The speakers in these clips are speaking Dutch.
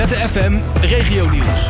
ZFM Regionieuws.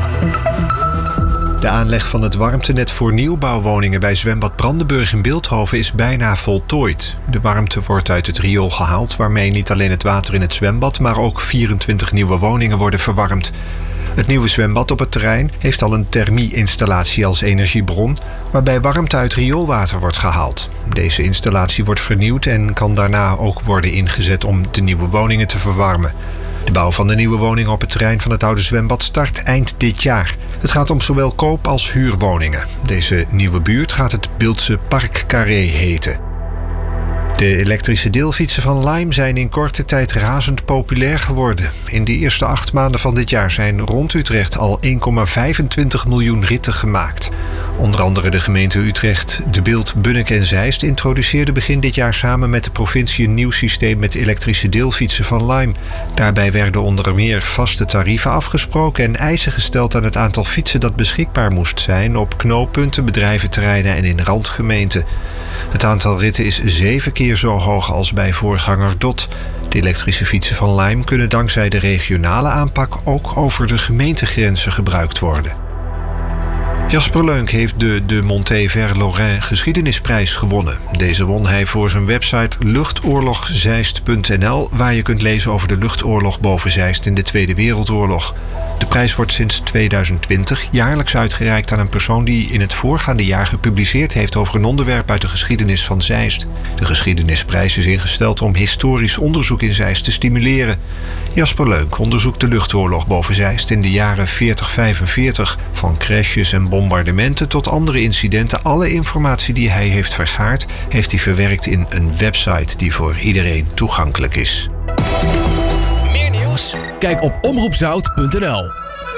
De aanleg van het warmtenet voor nieuwbouwwoningen bij zwembad Brandenburg in Bilthoven is bijna voltooid. De warmte wordt uit het riool gehaald, waarmee niet alleen het water in het zwembad, maar ook 24 nieuwe woningen worden verwarmd. Het nieuwe zwembad op het terrein heeft al een thermie-installatie als energiebron, waarbij warmte uit rioolwater wordt gehaald. Deze installatie wordt vernieuwd en kan daarna ook worden ingezet om de nieuwe woningen te verwarmen. De bouw van de nieuwe woningen op het terrein van het oude zwembad start eind dit jaar. Het gaat om zowel koop- als huurwoningen. Deze nieuwe buurt gaat het Biltse Park Carré heten. De elektrische deelfietsen van Lime zijn in korte tijd razend populair geworden. In de eerste 8 maanden van dit jaar zijn rond Utrecht al 1,25 miljoen ritten gemaakt. Onder andere de gemeente Utrecht, De Bilt, Bunnik en Zeist introduceerden begin dit jaar samen met de provincie een nieuw systeem met elektrische deelfietsen van Lime. Daarbij werden onder meer vaste tarieven afgesproken en eisen gesteld aan het aantal fietsen dat beschikbaar moest zijn op knooppunten, bedrijventerreinen en in randgemeenten. Het aantal ritten is 7 keer zo hoog als bij voorganger DOT. De elektrische fietsen van Lime kunnen dankzij de regionale aanpak ook over de gemeentegrenzen gebruikt worden. Jasper Leunk heeft de Montet-Ver-Lorrain geschiedenisprijs gewonnen. Deze won hij voor zijn website luchtoorlogzeist.nl, waar je kunt lezen over de luchtoorlog boven Zeist in de Tweede Wereldoorlog. De prijs wordt sinds 2020 jaarlijks uitgereikt aan een persoon die in het voorgaande jaar gepubliceerd heeft over een onderwerp uit de geschiedenis van Zeist. De geschiedenisprijs is ingesteld om historisch onderzoek in Zeist te stimuleren. Jasper Leunk onderzoekt de luchtoorlog boven Zeist in de jaren 40-45, van crashes en bombardementen tot andere incidenten. Alle informatie die hij heeft vergaard, heeft hij verwerkt in een website die voor iedereen toegankelijk is. Meer nieuws? Kijk op omroepzout.nl.